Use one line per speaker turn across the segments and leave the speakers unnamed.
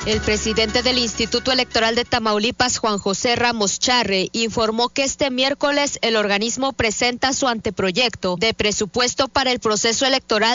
El presidente del Instituto Electoral de Tamaulipas, Juan José Ramos Charre, informó que este miércoles el organismo presenta su anteproyecto de presupuesto para el proceso electoral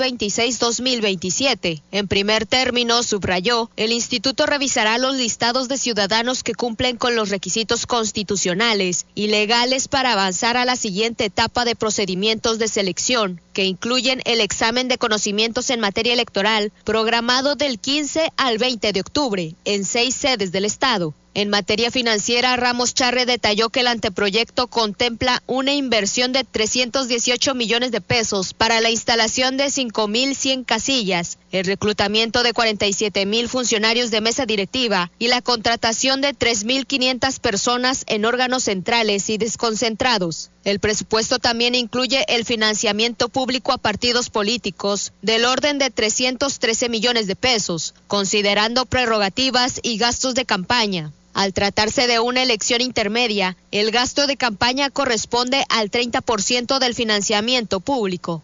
2026-2027. En primer término, subrayó, el instituto revisará los listados de ciudadanos que cumplen con los requisitos constitucionales y legales para avanzar a la siguiente etapa de procedimientos de selección, que incluyen el examen de conocimientos en materia electoral, programado del 15 al 20 de octubre, en 6 sedes del estado. En materia financiera, Ramos Charre detalló que el anteproyecto contempla una inversión de 318 millones de pesos para la instalación de 5,100 casillas, el reclutamiento de 47,000 funcionarios de mesa directiva y la contratación de 3,500 personas en órganos centrales y desconcentrados. El presupuesto también incluye el financiamiento público a partidos políticos del orden de 313 millones de pesos, considerando prerrogativas y gastos de campaña. Al tratarse de una elección intermedia, el gasto de campaña corresponde al 30% del financiamiento público.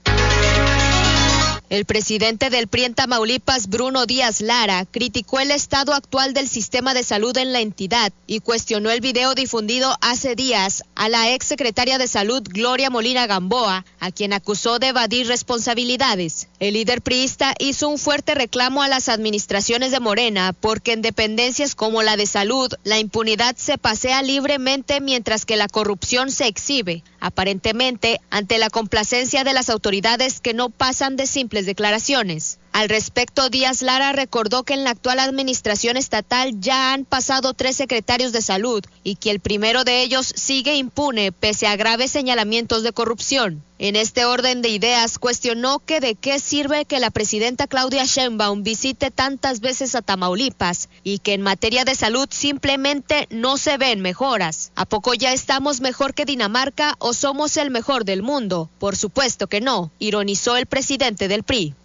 El presidente del PRI en Tamaulipas, Bruno Díaz Lara, criticó el estado actual del sistema de salud en la entidad y cuestionó el video difundido hace días a la exsecretaria de Salud, Gloria Molina Gamboa, a quien acusó de evadir responsabilidades. El líder priista hizo un fuerte reclamo a las administraciones de Morena porque en dependencias como la de salud, la impunidad se pasea libremente mientras que la corrupción se exhibe, aparentemente ante la complacencia de las autoridades que no pasan de simples declaraciones. Al respecto, Díaz Lara recordó que en la actual administración estatal ya han pasado 3 secretarios de salud y que el primero de ellos sigue impune pese a graves señalamientos de corrupción. En este orden de ideas, cuestionó que de qué sirve que la presidenta Claudia Sheinbaum visite tantas veces a Tamaulipas y que en materia de salud simplemente no se ven mejoras. ¿A poco ya estamos mejor que Dinamarca o somos el mejor del mundo? Por supuesto que no, ironizó el presidente del PRI.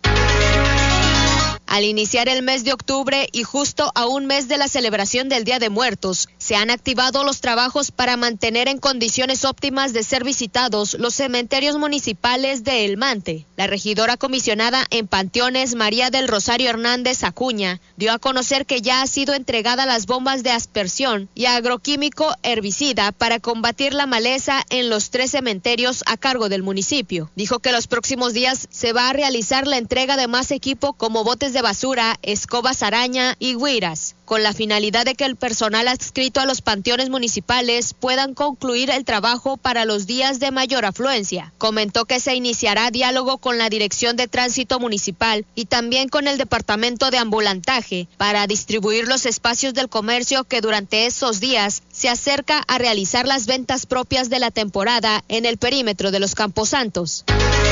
Al iniciar el mes de octubre y justo a un mes de la celebración del Día de Muertos, se han activado los trabajos para mantener en condiciones óptimas de ser visitados los cementerios municipales de El Mante. La regidora comisionada en Panteones, María del Rosario Hernández Acuña, dio a conocer que ya ha sido entregada las bombas de aspersión y agroquímico herbicida para combatir la maleza en los 3 cementerios a cargo del municipio. Dijo que los próximos días se va a realizar la entrega de más equipo como botes de basura, escobas araña y güiras, con la finalidad de que el personal adscrito a los panteones municipales puedan concluir el trabajo para los días de mayor afluencia. Comentó que se iniciará diálogo con la Dirección de Tránsito Municipal y también con el Departamento de Ambulantaje para distribuir los espacios del comercio que durante esos días se acerca a realizar las ventas propias de la temporada en el perímetro de los Camposantos.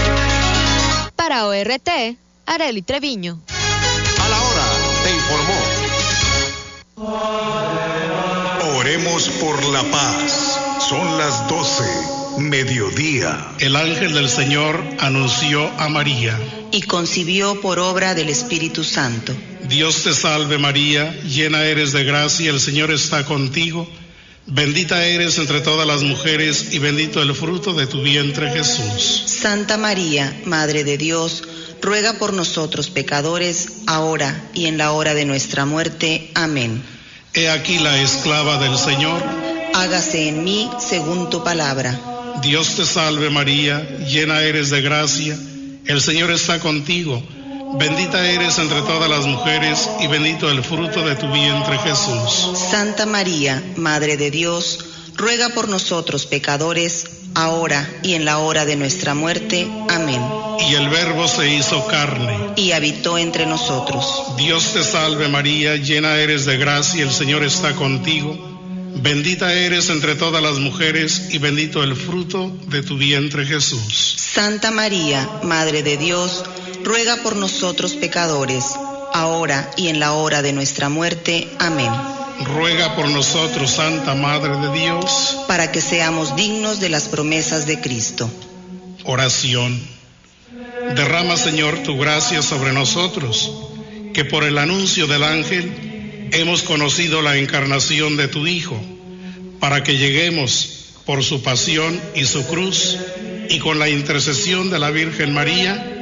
Para ORT, Arely Treviño.
A la hora, te informó. Oremos por la paz. Son las 12, mediodía.
El ángel del Señor anunció a María.
Y concibió por obra del Espíritu Santo.
Dios te salve María, llena eres de gracia, el Señor está contigo. Bendita eres entre todas las mujeres y bendito el fruto de tu vientre Jesús.
Santa María, Madre de Dios, ruega por nosotros pecadores, ahora y en la hora de nuestra muerte. Amén.
He aquí la esclava del Señor.
Hágase en mí según tu palabra.
Dios te salve María, llena eres de gracia, el Señor está contigo. Bendita eres entre todas las mujeres y bendito el fruto de tu vientre Jesús.
Santa María, Madre de Dios, ruega por nosotros pecadores, ahora y en la hora de nuestra muerte. Amén.
Y el Verbo se hizo carne
y habitó entre nosotros.
Dios te salve María, llena eres de gracia, el Señor está contigo. Bendita eres entre todas las mujeres y bendito el fruto de tu vientre Jesús.
Santa María, Madre de Dios, ruega por nosotros pecadores, ahora y en la hora de nuestra muerte. Amén.
Ruega por nosotros, Santa Madre de Dios,
para que seamos dignos de las promesas de Cristo.
Oración. Derrama, Señor, tu gracia sobre nosotros, que por el anuncio del ángel hemos conocido la encarnación de tu Hijo, para que lleguemos por su pasión y su cruz, y con la intercesión de la Virgen María,